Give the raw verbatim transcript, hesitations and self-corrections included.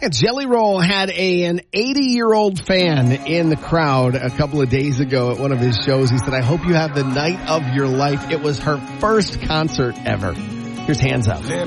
Jelly Roll had a, an eighty-year-old fan in the crowd a couple of days ago at one of his shows. He said, I hope you have the night of your life. It was her first concert ever. Here's Hands Up.